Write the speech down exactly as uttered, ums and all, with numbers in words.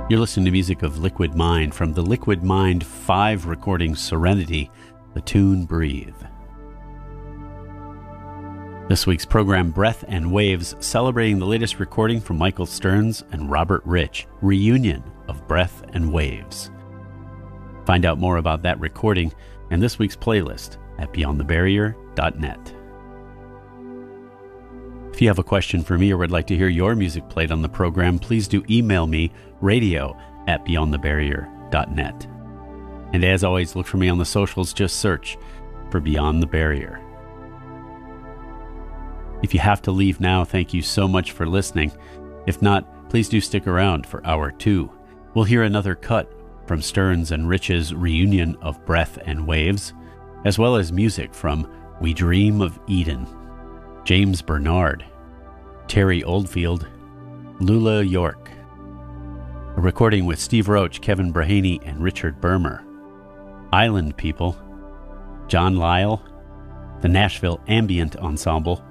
You're listening to music of Liquid Mind from the Liquid Mind five recording Serenity, the tune Breathe. This week's program, Breath and Waves, celebrating the latest recording from Michael Stearns and Robert Rich, Reunion of Breath and Waves. Find out more about that recording and this week's playlist at beyond the barrier dot net. If you have a question for me or would like to hear your music played on the program, please do email me, radio at beyond the barrier dot net. And as always, look for me on the socials. Just search for Beyond the Barrier. If you have to leave now, thank you so much for listening. If not, please do stick around for hour two. We'll hear another cut from Stearns and Rich's Reunion of Breath and Waves, as well as music from We Dream of Eden, James Bernard, Terry Oldfield, Lula York. A recording with Steve Roach, Kevin Brahaney, and Richard Bermer. Island People, John Lyle, the Nashville Ambient Ensemble,